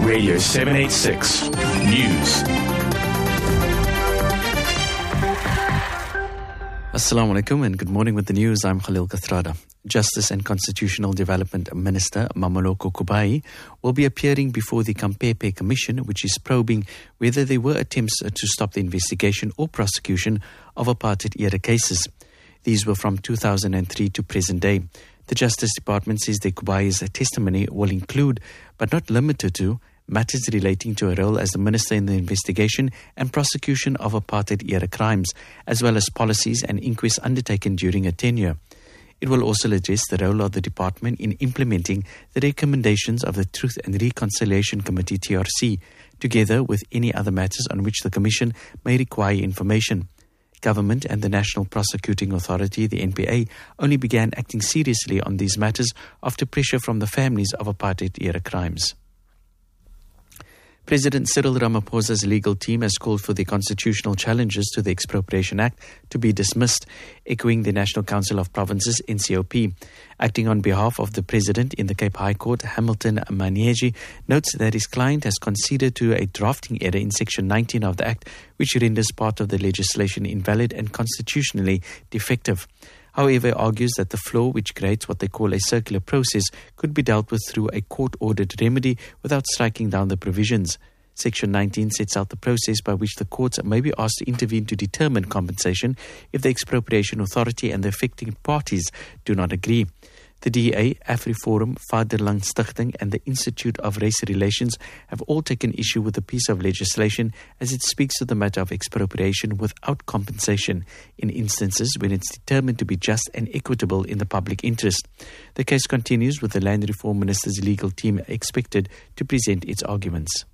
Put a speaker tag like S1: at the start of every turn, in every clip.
S1: Radio 786 News.
S2: Assalamu alaikum and good morning with the news. I'm Khalil Kathrada. Justice and Constitutional Development Minister Mamoloko Kubai will be appearing before the Kampepe Commission, which is probing whether there were attempts to stop the investigation or prosecution of apartheid-era cases. These were from 2003 to present day. The Justice Department says that Kubai's testimony will include, but not limited to, matters relating to her role as the minister in the investigation and prosecution of apartheid-era crimes, as well as policies and inquests undertaken during her tenure. It will also address the role of the department in implementing the recommendations of the Truth and Reconciliation Committee TRC, together with any other matters on which the Commission may require information. Government and the National Prosecuting Authority, the NPA, only began acting seriously on these matters after pressure from the families of apartheid-era crimes. President Cyril Ramaphosa's legal team has called for the constitutional challenges to the Expropriation Act to be dismissed, echoing the National Council of Provinces, NCOP. Acting on behalf of the President in the Cape High Court, Hamilton Manyeji notes that his client has conceded to a drafting error in Section 19 of the Act, which renders part of the legislation invalid and constitutionally defective. However, he argues that the flaw, which creates what they call a circular process, could be dealt with through a court-ordered remedy without striking down the provisions. Section 19 sets out the process by which the courts may be asked to intervene to determine compensation if the expropriation authority and the affecting parties do not agree. The DA, AfriForum, Vaderland Stichting and the Institute of Race Relations have all taken issue with the piece of legislation as it speaks to the matter of expropriation without compensation in instances when it's determined to be just and equitable in the public interest. The case continues with the Land Reform Minister's legal team expected to present its arguments.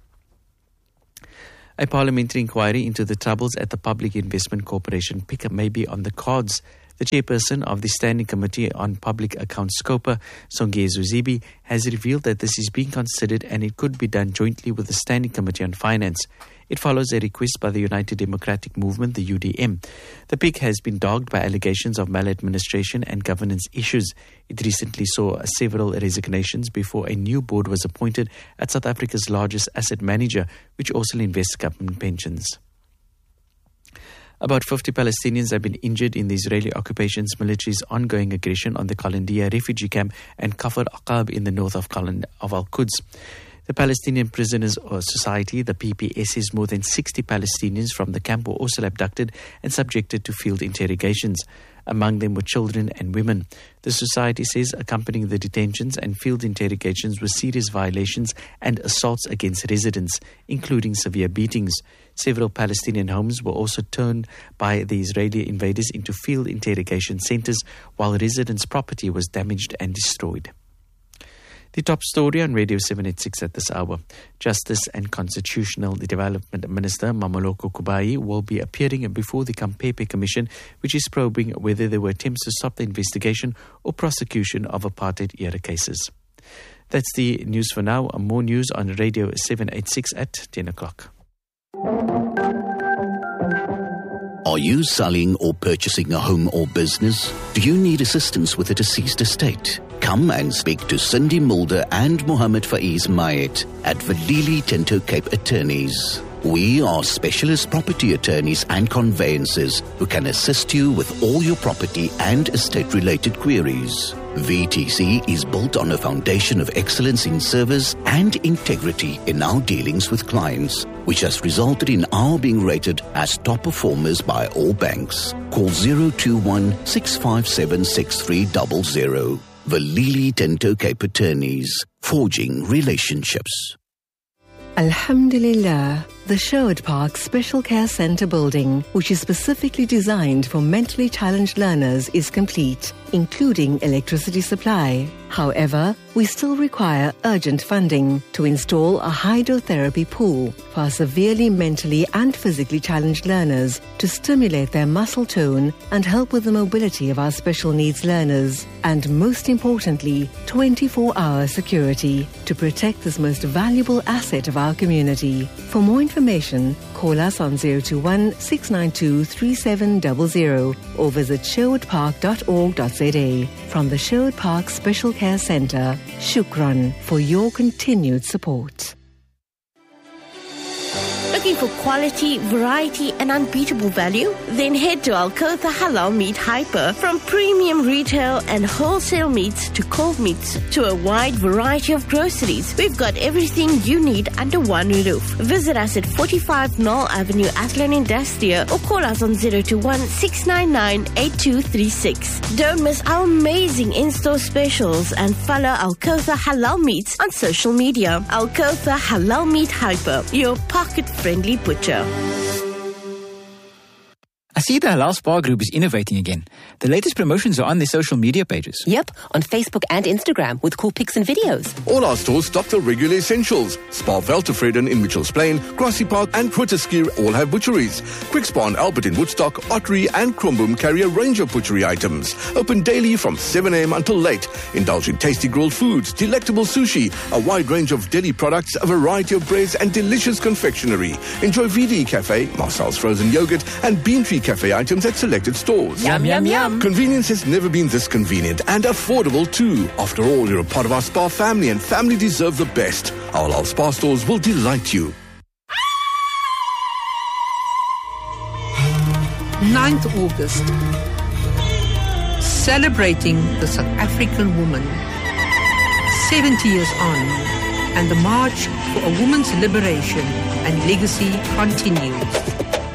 S2: A parliamentary inquiry into the troubles at the Public Investment Corporation PIC may be on the cards. The chairperson of the Standing Committee on Public Accounts, SCOPA, Songezo Zibi, has revealed that this is being considered and it could be done jointly with the Standing Committee on Finance. It follows a request by the United Democratic Movement, the UDM. The PIC has been dogged by allegations of maladministration and governance issues. It recently saw several resignations before a new board was appointed at South Africa's largest asset manager, which also invests government pensions. About 50 Palestinians have been injured in the Israeli occupation's military's ongoing aggression on the Qalandiya refugee camp and Kafr Aqab in the north of Al-Quds. The Palestinian Prisoners Society, the PPS, says more than 60 Palestinians from the camp were also abducted and subjected to field interrogations. Among them were children and women. The society says accompanying the detentions and field interrogations were serious violations and assaults against residents, including severe beatings. Several Palestinian homes were also turned by the Israeli invaders into field interrogation centers, while residents' property was damaged and destroyed. The top story on Radio 786 at this hour. Justice and Constitutional Development Minister Mamoloko Kubai will be appearing before the Kampepe Commission, which is probing whether there were attempts to stop the investigation or prosecution of apartheid-era cases. That's the news for now. More news on Radio 786 at 10 o'clock.
S3: Are you selling or purchasing a home or business? Do you need assistance with a deceased estate? Come and speak to Cindy Mulder and Mohammed Faiz Mayet at Valili Tinto Cape Attorneys. We are specialist property attorneys and conveyancers who can assist you with all your property and estate-related queries. VTC is built on a foundation of excellence in service and integrity in our dealings with clients, which has resulted in our being rated as top performers by all banks. Call 021-657-6300. Valili Tinto Cape Attorneys, forging relationships.
S4: Alhamdulillah, the Sherwood Park Special Care Centre building, which is specifically designed for mentally challenged learners, is complete, including electricity supply. However, we still require urgent funding to install a hydrotherapy pool for severely mentally and physically challenged learners to stimulate their muscle tone and help with the mobility of our special needs learners. And most importantly, 24-hour security to protect this most valuable asset of our community. For more information, call us on 021-692-3700 or visit sherwoodpark.org.za. From the Sherwood Park Special Care Centre, Shukran for your continued support.
S5: Looking for quality, variety and unbeatable value? Then head to Al-Kotha Halal Meat Hyper. From premium retail and wholesale meats to cold meats to a wide variety of groceries, we've got everything you need under one roof. Visit us at 45 Knoll Avenue, Athlone Industrial, or call us on 021-699-8236. Don't miss our amazing in-store specials and follow Al-Kotha Halal Meats on social media. Al-Kotha Halal Meat Hyper, your pocket-friendly butcher.
S6: I see the Halal Spa Group is innovating again. The latest promotions are on their social media pages.
S7: Yep, on Facebook and Instagram with cool pics and videos.
S8: All our stores stock the regular essentials. Spa Veltevreden in Mitchells Plain, Grassy Park and Grooteskier all have butcheries. Quick Spa and Albert in Woodstock, Ottery and Kromboom carry a range of butchery items. Open daily from 7 a.m. until late. Indulge in tasty grilled foods, delectable sushi, a wide range of deli products, a variety of breads and delicious confectionery. Enjoy VD Cafe, Marcel's frozen yogurt and Bean Tree Cafe items at selected stores.
S7: Yum, yum, yum.
S8: Convenience has never been this convenient and affordable too. After all, you're a part of our spa family and family deserve the best. Our Halal Spa stores will delight you.
S9: 9th August. Celebrating the South African woman. 70 years on. And the march for a woman's liberation and legacy continues.